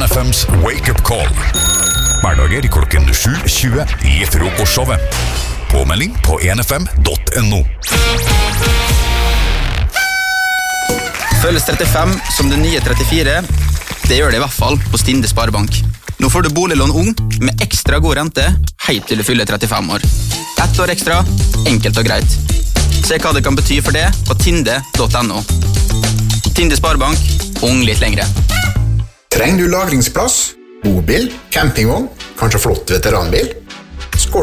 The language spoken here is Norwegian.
NFMs Wake Up Call. Hverdager klokken 7:20 i frokostshowet. Påmelding på nfm.no. Føles 35 som det nye 34? Det gjør det i hvert fall på Stinde Sparebank. Nå får du boliglån ung med ekstra god rente helt til du fyller 35 år. 1 år ekstra, enkelt og greit. Se hva det kan bety for det på tinde.no. Tinde Sparebank, ung litt lengre. Trenger du lagringsplass, bobil, campingvogn, kanskje flott veteranbil?